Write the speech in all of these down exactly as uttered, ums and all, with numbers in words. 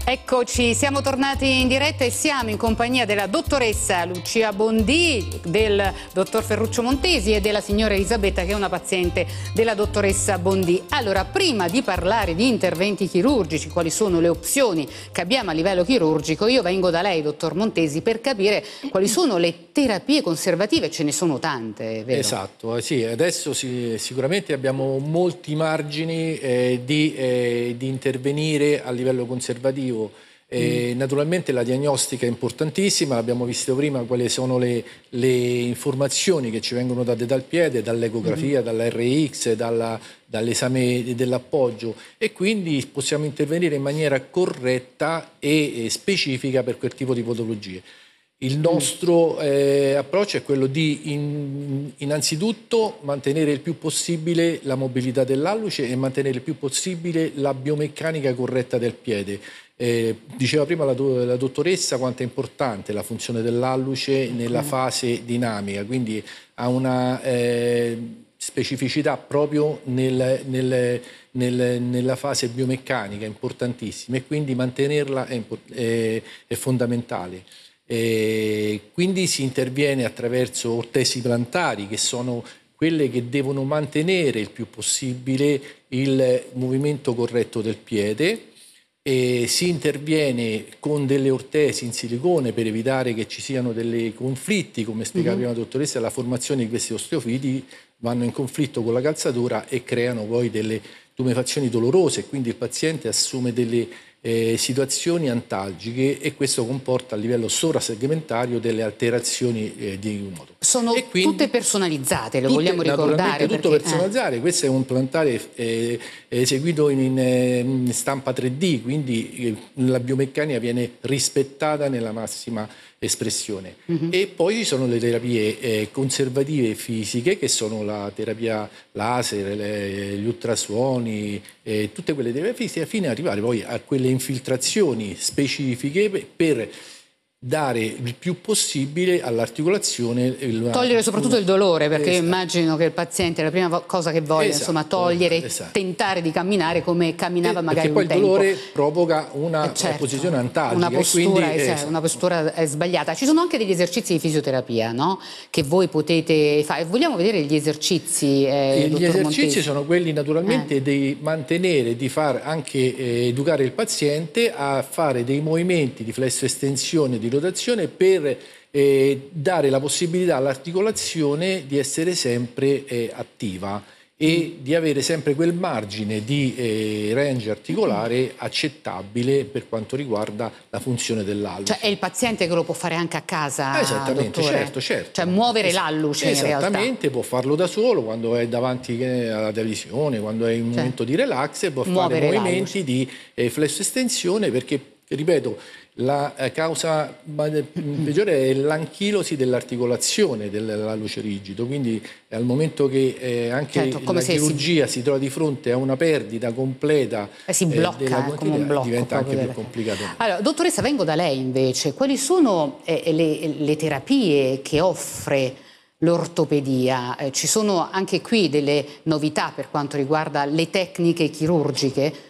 Eccoci, siamo tornati in diretta e siamo in compagnia della dottoressa Lucia Bondì, del dottor Ferruccio Montesi e della signora Elisabetta, che è una paziente della dottoressa Bondì. Allora, prima di parlare di interventi chirurgici, quali sono le opzioni che abbiamo a livello chirurgico, io vengo da lei, dottor Montesi, per capire quali sono le terapie conservative. Ce ne sono tante, vero? Esatto, eh sì, adesso sì, sicuramente abbiamo molti margini eh, di, eh, di intervenire a livello conservativo. Eh, mm. Naturalmente la diagnostica è importantissima, l'abbiamo visto prima quali sono le, le informazioni che ci vengono date dal piede, dall'ecografia, mm. dall'R X, dalla, dall'esame dell'appoggio, e quindi possiamo intervenire in maniera corretta e, e specifica per quel tipo di patologie. Il nostro eh, approccio è quello di in, innanzitutto mantenere il più possibile la mobilità dell'alluce e mantenere il più possibile la biomeccanica corretta del piede. Eh, diceva prima la, do, la dottoressa quanto è importante la funzione dell'alluce nella fase dinamica, quindi ha una eh, specificità proprio nel, nel, nel, nella fase biomeccanica importantissima, e quindi mantenerla è, è, è fondamentale. E quindi si interviene attraverso ortesi plantari, che sono quelle che devono mantenere il più possibile il movimento corretto del piede, e si interviene con delle ortesi in silicone per evitare che ci siano dei conflitti, come spiegava prima mm-hmm. la dottoressa. La formazione di questi osteofiti vanno in conflitto con la calzatura e creano poi delle tumefazioni dolorose, quindi il paziente assume delle Eh, situazioni antalgiche, e questo comporta a livello sovrasegmentario delle alterazioni eh, di un modo. Sono e quindi, tutte personalizzate, lo tutte, vogliamo ricordare. Tutto perché, personalizzare, eh. Questo è un plantare eh, eseguito in, in, in stampa tre D, quindi eh, la biomeccanica viene rispettata nella massima espressione. Mm-hmm. E poi ci sono le terapie eh, conservative fisiche, che sono la terapia laser, le, gli ultrasuoni, eh, tutte quelle terapie fisiche, fino ad arrivare poi a quelle infiltrazioni specifiche per dare il più possibile all'articolazione. Togliere soprattutto il dolore, perché esatto. immagino che il paziente la prima cosa che voglia esatto. insomma togliere, esatto. tentare di camminare come camminava e, magari un tempo. Perché poi il dolore provoca una certo, posizione antalgica. Una postura, quindi, esatto, una postura sbagliata. Ci sono anche degli esercizi di fisioterapia, no? Che voi potete fare. Vogliamo vedere gli esercizi, eh, Gli esercizi Montesi? sono quelli naturalmente eh. di mantenere, di far anche eh, educare il paziente a fare dei movimenti di flesso estensione, di rotazione, per eh, dare la possibilità all'articolazione di essere sempre eh, attiva e di avere sempre quel margine di eh, range articolare accettabile per quanto riguarda la funzione dell'alluce. Cioè è il paziente che lo può fare anche a casa, esattamente, dottore? certo, certo. Cioè muovere es l'alluce in realtà. Esattamente, può farlo da solo quando è davanti alla televisione, quando è in un cioè, momento di relax, e può fare movimenti di eh, flesso estensione, perché, ripeto, la causa peggiore è l'anchilosi dell'articolazione dell'alluce rigido, quindi al momento che eh, anche certo, la chirurgia si... si trova di fronte a una perdita completa eh, si blocca, eh, della eh, come un blocco, diventa anche delle... più complicato. Allora, dottoressa, vengo da lei invece. Quali sono eh, le, le terapie che offre l'ortopedia? Eh, ci sono anche qui delle novità per quanto riguarda le tecniche chirurgiche?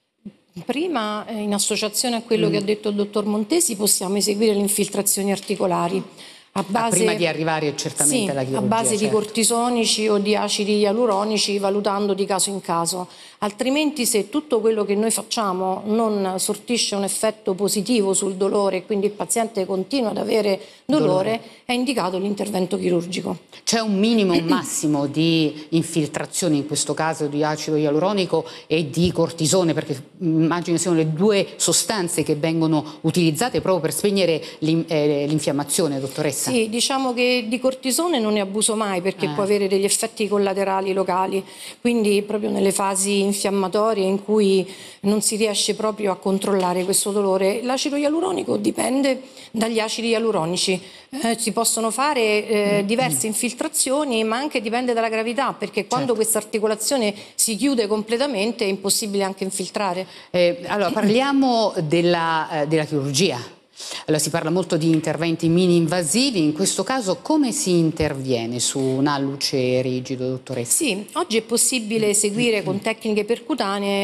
Prima, in associazione a quello mm. che ha detto il dottor Montesi, possiamo eseguire le infiltrazioni articolari. A base, ah, prima di arrivare certamente sì, alla chirurgia. A base certo. di cortisonici o di acidi ialuronici, valutando di caso in caso. Altrimenti, se tutto quello che noi facciamo non sortisce un effetto positivo sul dolore e quindi il paziente continua ad avere dolore, dolore. è indicato l'intervento chirurgico. C'è un minimo, un massimo di infiltrazioni, in questo caso di acido ialuronico e di cortisone, perché immagino siano le due sostanze che vengono utilizzate proprio per spegnere l'infiammazione, dottoressa? Sì, diciamo che di cortisone non ne abuso mai, perché eh. può avere degli effetti collaterali locali, quindi proprio nelle fasi infiammatorie in cui non si riesce proprio a controllare questo dolore. L'acido ialuronico dipende dagli acidi ialuronici, eh, si possono fare eh, diverse infiltrazioni, ma anche dipende dalla gravità, perché quando certo. questa articolazione si chiude completamente è impossibile anche infiltrare. Eh, allora parliamo della, eh, della chirurgia. Allora, si parla molto di interventi mini-invasivi. In questo caso come si interviene su un alluce rigido, dottoressa? Sì, oggi è possibile eseguire con tecniche percutanee